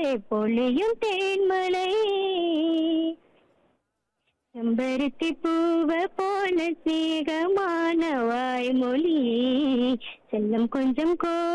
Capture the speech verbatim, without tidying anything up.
பொழியும் தேன்மலை செம்பருத்தி பூவ போல சேகமான வாய்மொழி செல்லம் கொஞ்சம் கோ